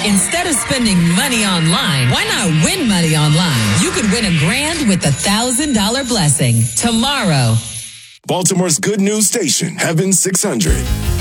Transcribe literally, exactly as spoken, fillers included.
Instead of spending money online, why not win money online? You could win a grand with the one thousand dollars blessing tomorrow. Baltimore's good news station, Heaven six hundred.